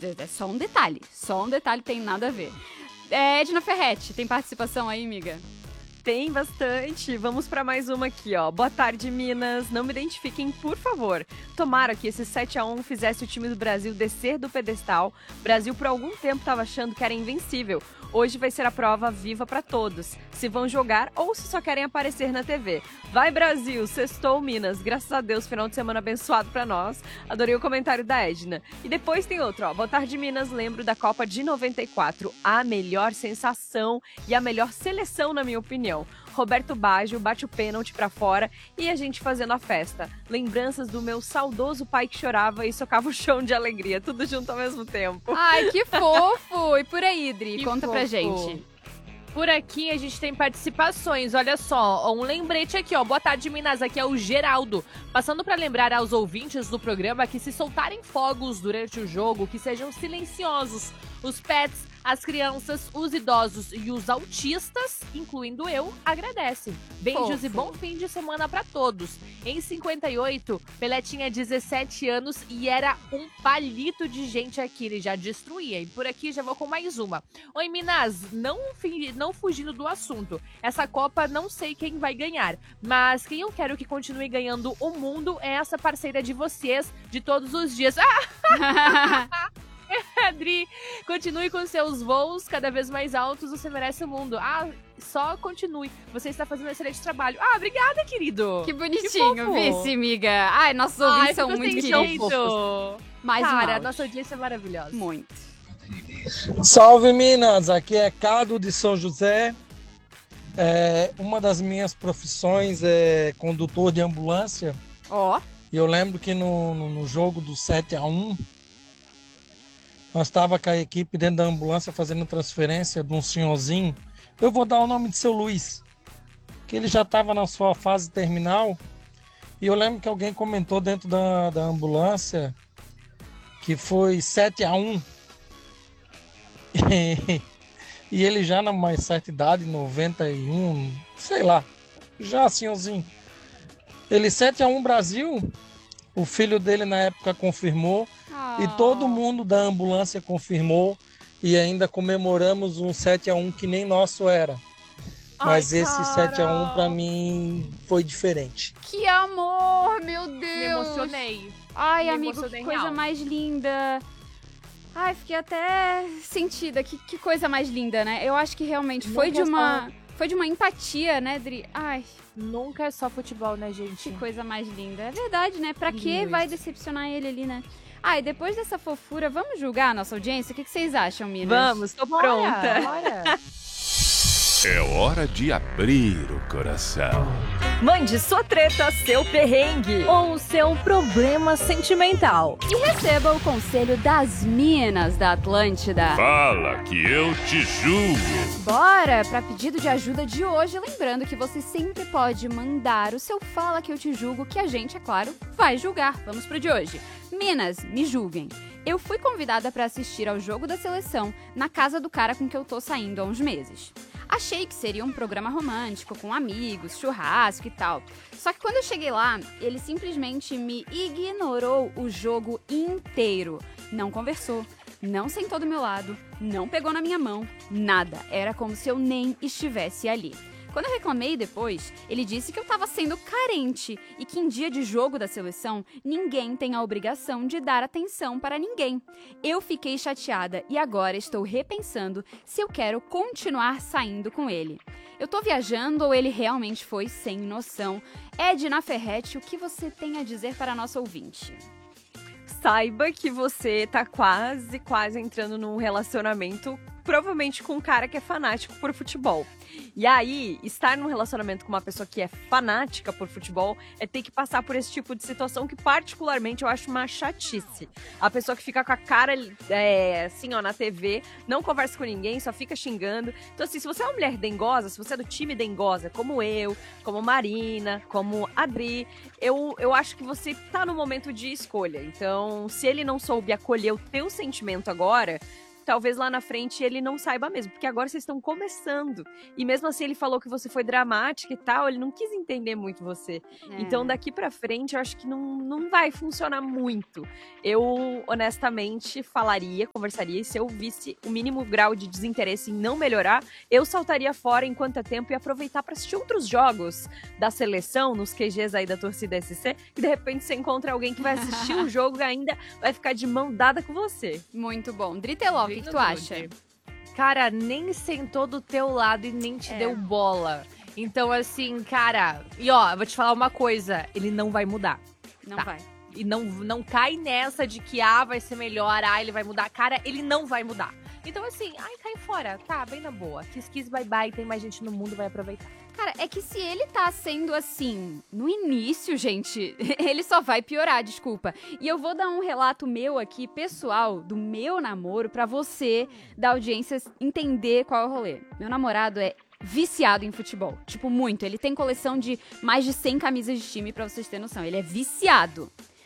é só um detalhe, tem nada a ver. Edna Ferretti, tem participação aí, amiga? Tem bastante. Vamos para mais uma aqui, ó. Boa tarde, Minas. Não me identifiquem, por favor. Tomara que esse 7-1 fizesse o time do Brasil descer do pedestal. O Brasil, por algum tempo, estava achando que era invencível. Hoje vai ser a prova viva para todos. Se vão jogar ou se só querem aparecer na TV. Vai, Brasil! Sextou, Minas. Graças a Deus, final de semana abençoado para nós. Adorei o comentário da Edna. E depois tem outro, ó. Boa tarde, Minas. Lembro da Copa de 94. A melhor sensação e a melhor seleção, na minha opinião. Roberto Baggio bate o pênalti pra fora e a gente fazendo a festa. Lembranças do meu saudoso pai que chorava e socava o chão de alegria. Tudo junto ao mesmo tempo. Ai, que fofo! E por aí, Dri, Que conta pra fofo. gente. Por aqui a gente tem participações, olha só, um lembrete aqui, ó. Boa tarde, Minas, aqui é o Geraldo. Passando para lembrar aos ouvintes do programa que se soltarem fogos durante o jogo, que sejam silenciosos. Os pets, as crianças, os idosos e os autistas, incluindo eu, agradecem. Beijos Fofo. e bom fim de semana para todos. Em 58, Pelé tinha 17 anos e era um palito de gente aqui, ele já destruía. E por aqui já vou com mais uma. Oi, Minas, não fugindo do assunto. Essa Copa não sei quem vai ganhar, mas quem eu quero que continue ganhando o mundo é essa parceira de vocês de todos os dias. Adri, continue com seus voos cada vez mais altos, você merece o mundo. Só continue. Você está fazendo um excelente trabalho. Obrigada, querido. Que bonitinho, vice, amiga. Ai, nossos ouvintes são muito queridos. Mais um Cara, áudio. nossa audiência é maravilhosa. Muito. Salve, Minas! Aqui é Cado de São José. Uma das minhas profissões é condutor de ambulância. Ó. E eu lembro que no jogo do 7-1, nós estávamos com a equipe dentro da ambulância fazendo transferência de um senhorzinho. Eu vou dar o nome de seu Luiz, que ele já estava na sua fase terminal. E eu lembro que alguém comentou dentro da ambulância que foi 7-1. E ele já na mais certa idade, 91, sei lá, já senhorzinho. Ele 7-1 Brasil, o filho dele na época confirmou. E todo mundo da ambulância confirmou e ainda comemoramos um 7-1 que nem nosso era. Mas esse 7-1 pra mim foi diferente. Que amor, meu Deus. Me emocionei. Ai, Me amigo, emocionei que coisa real. mais linda. Ai, fiquei até sentida. Que coisa mais linda, né? Eu acho que realmente foi de uma empatia, né, Dri? Ai, Nunca é só futebol, né, gente? que coisa mais linda. É verdade, né? Pra que Lindo vai isso. decepcionar ele ali, né? Ah, e depois dessa fofura, vamos julgar a nossa audiência? O que vocês acham, Minas? Vamos, tô pronta. Bora. É hora de abrir o coração. Mande sua treta, seu perrengue. Ou o seu problema sentimental. E receba o conselho das Minas da Atlântida. Fala que eu te julgo. Bora para pedido de ajuda de hoje, lembrando que você sempre pode mandar o seu Fala que eu te julgo, que a gente, é claro, vai julgar. Vamos pro de hoje. Minas, me julguem. Eu fui convidada para assistir ao jogo da seleção na casa do cara com que eu tô saindo há uns meses. Achei que seria um programa romântico, com amigos, churrasco e tal. Só que quando eu cheguei lá, ele simplesmente me ignorou o jogo inteiro. Não conversou, não sentou do meu lado, não pegou na minha mão, nada. Era como se eu nem estivesse ali. Quando eu reclamei depois, ele disse que eu estava sendo carente e que em dia de jogo da seleção, ninguém tem a obrigação de dar atenção para ninguém. Eu fiquei chateada e agora estou repensando se eu quero continuar saindo com ele. Eu tô viajando ou ele realmente foi sem noção? Edna Ferretti, o que você tem a dizer para a nossa ouvinte? Saiba que você tá quase entrando num relacionamento, provavelmente com um cara que é fanático por futebol. E aí, estar num relacionamento com uma pessoa que é fanática por futebol é ter que passar por esse tipo de situação que, particularmente, eu acho uma chatice. A pessoa que fica com a cara, assim, ó, na TV, não conversa com ninguém, só fica xingando. Então, assim, se você é uma mulher dengosa, se você é do time dengosa, como eu, como Marina, como Adri, eu acho que você tá no momento de escolha. Então, se ele não soube acolher o teu sentimento agora, talvez lá na frente ele não saiba mesmo, porque agora vocês estão começando. E mesmo assim ele falou que você foi dramática e tal, ele não quis entender muito você. Então daqui pra frente eu acho que não vai funcionar muito. Eu, honestamente, conversaria, e se eu visse o mínimo grau de desinteresse em não melhorar, eu saltaria fora enquanto é tempo e aproveitar pra assistir outros jogos da seleção, nos QGs aí da torcida SC, que de repente você encontra alguém que vai assistir o jogo e ainda vai ficar de mão dada com você. Muito bom. Driteló, o que tu acha? Cara, nem sentou do teu lado e nem te deu bola. Então, assim, cara... E ó, eu vou te falar uma coisa. Ele não vai mudar. Não Tá. vai. E não cai nessa de que, vai ser melhor, ele vai mudar. Cara, ele não vai mudar. Então, assim, cai fora. Tá, bem na boa. Kiss, bye, bye. Tem mais gente no mundo, vai aproveitar. Cara, é que se ele tá sendo assim no início, gente, ele só vai piorar, desculpa. E eu vou dar um relato meu aqui, pessoal, do meu namoro, pra você, da audiência, entender qual é o rolê. Meu namorado é viciado em futebol. Tipo, muito. Ele tem coleção de mais de 100 camisas de time, pra vocês terem noção. Ele é viciado.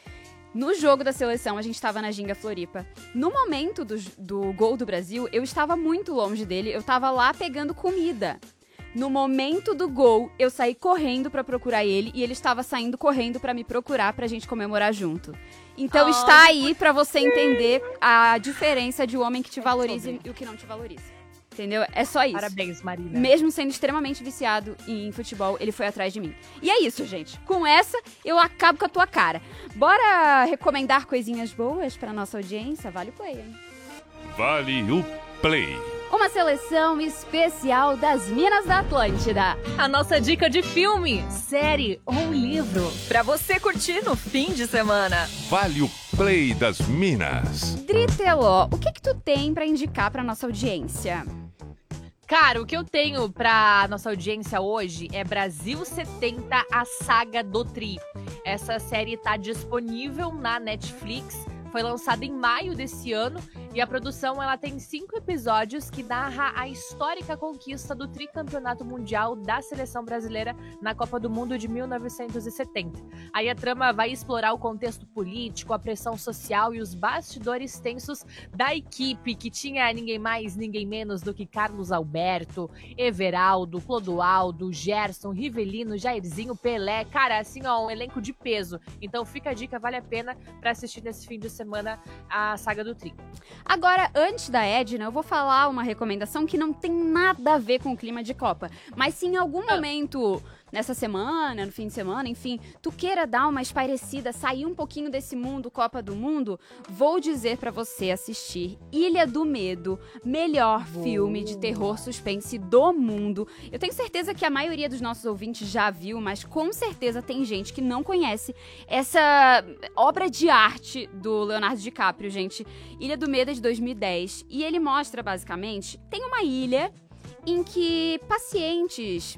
No jogo da seleção, a gente tava na Ginga Floripa. No momento do gol do Brasil, eu estava muito longe dele. Eu tava lá pegando comida. No momento do gol, eu saí correndo pra procurar ele e ele estava saindo correndo pra me procurar pra gente comemorar junto. Então está aí pra você entender a diferença de um homem que te valoriza e o que não te valoriza. Entendeu? É só isso. Parabéns, Marina. Mesmo sendo extremamente viciado em futebol, ele foi atrás de mim. E é isso, gente. Com essa, eu acabo com a tua cara. Bora recomendar coisinhas boas pra nossa audiência? Vale o play, hein? Vale o Play. Uma seleção especial das Minas da Atlântida. A nossa dica de filme, série ou livro. Pra você curtir no fim de semana. Vale o Play das Minas. Driteló, o que tu tem pra indicar pra nossa audiência? Cara, o que eu tenho pra nossa audiência hoje é Brasil 70, a saga do Tri. Essa série tá disponível na Netflix. Foi lançada em maio desse ano e a produção ela tem 5 episódios que narra a histórica conquista do tricampeonato mundial da seleção brasileira na Copa do Mundo de 1970. Aí a trama vai explorar o contexto político, a pressão social e os bastidores tensos da equipe, que tinha ninguém mais, ninguém menos do que Carlos Alberto, Everaldo, Clodoaldo, Gerson, Rivelino, Jairzinho, Pelé. Cara, assim, ó, um elenco de peso. Então fica a dica, vale a pena pra assistir nesse fim de semana a saga do Tri. Agora, antes da Edna, eu vou falar uma recomendação que não tem nada a ver com o clima de Copa. Mas se em algum momento, nessa semana, no fim de semana, enfim, tu queira dar uma espairecida, sair um pouquinho desse mundo, Copa do Mundo, vou dizer pra você assistir Ilha do Medo, melhor filme de terror suspense do mundo. Eu tenho certeza que a maioria dos nossos ouvintes já viu, mas com certeza tem gente que não conhece essa obra de arte do Leonardo DiCaprio, gente. Ilha do Medo é de 2010 e ele mostra, basicamente, tem uma ilha em que pacientes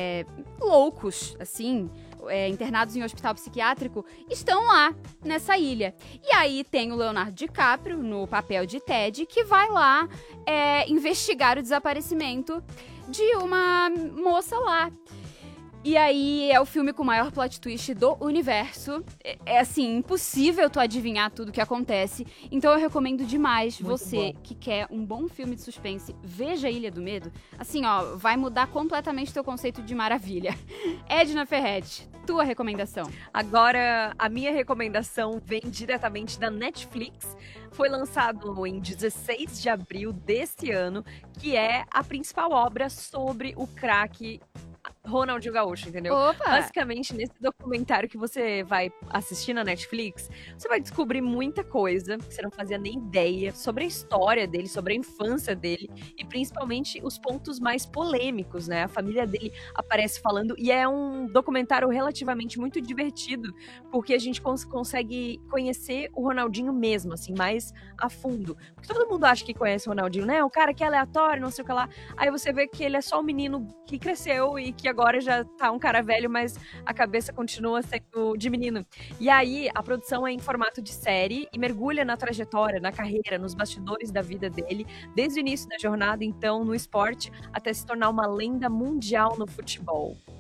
loucos, assim, internados em um hospital psiquiátrico, estão lá, nessa ilha. E aí tem o Leonardo DiCaprio, no papel de Ted, que vai lá investigar o desaparecimento de uma moça lá. E aí é o filme com o maior plot twist do universo. É assim, impossível tu adivinhar tudo que acontece. Então eu recomendo demais você que quer um bom filme de suspense, veja Ilha do Medo. Assim, ó, vai mudar completamente teu conceito de maravilha. Edna Ferretti, tua recomendação. Agora, a minha recomendação vem diretamente da Netflix. Foi lançado em 16 de abril deste ano, que é a principal obra sobre o craque Ronaldinho Gaúcho, entendeu? Opa! Basicamente, nesse documentário que você vai assistir na Netflix, você vai descobrir muita coisa que você não fazia nem ideia sobre a história dele, sobre a infância dele e principalmente os pontos mais polêmicos, né? A família dele aparece falando e é um documentário relativamente muito divertido, porque a gente consegue conhecer o Ronaldinho mesmo, assim, mais a fundo. Porque todo mundo acha que conhece o Ronaldinho, né? O cara que é aleatório, não sei o que lá. Aí você vê que ele é só um menino que cresceu e que agora já tá um cara velho, mas a cabeça continua sendo de menino. E aí, a produção é em formato de série e mergulha na trajetória, na carreira, nos bastidores da vida dele, desde o início da jornada, então, no esporte, até se tornar uma lenda mundial no futebol.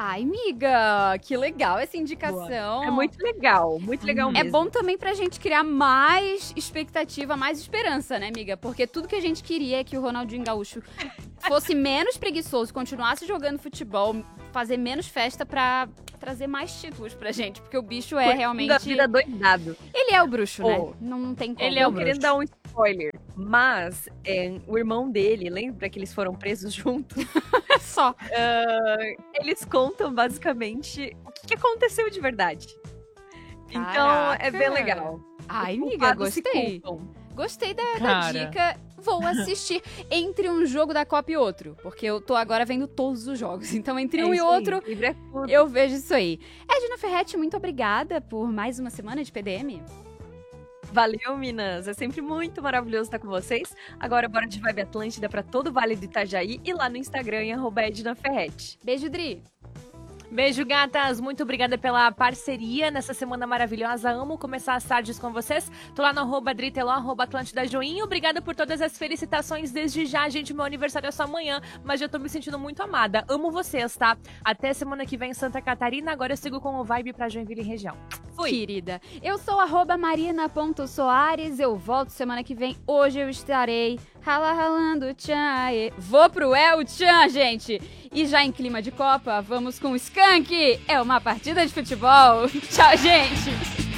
Ai, miga, que legal essa indicação. É muito legal mesmo. É bom também pra gente criar mais expectativa, mais esperança, né, amiga? Porque tudo que a gente queria é que o Ronaldinho Gaúcho fosse menos preguiçoso, continuasse jogando futebol, fazer menos festa pra trazer mais títulos pra gente. Porque o bicho é realmente... da vida doidado. Ele é o bruxo, né? Não tem como. Ele é o querendo dar um spoiler. Mas o irmão dele, lembra que eles foram presos juntos? Só. Eles contam basicamente o que aconteceu de verdade. Então Caraca. é bem legal. Ai, Os amiga, culpados se gostei. culpam. Gostei da Cara. dica. Vou assistir entre um jogo da Copa e outro. Porque eu tô agora vendo todos os jogos. Então, entre um e isso aí, outro, livre é tudo. eu vejo isso aí. Edna Ferretti, muito obrigada por mais uma semana de PDM. Valeu, Minas. É sempre muito maravilhoso estar com vocês. Agora, bora de Vibe Atlântida pra todo o Vale do Itajaí e lá no Instagram em @ednaferretti. Beijo, Dri. Beijo, gatas. Muito obrigada pela parceria nessa semana maravilhosa. Amo começar as tardes com vocês. Tô lá no @driteló, @Atlântida Joinha. Obrigada por todas as felicitações desde já, gente. Meu aniversário é só amanhã, mas já tô me sentindo muito amada. Amo vocês, tá? Até semana que vem em Santa Catarina. Agora eu sigo com o Vibe pra Joinville e região. Fui. Querida. Eu sou @marina.soares. Eu volto semana que vem. Hoje eu estarei ralando tchan. Vou pro El Tchan, gente. E já em clima de Copa, vamos com o Skank. É uma partida de futebol. Tchau, gente.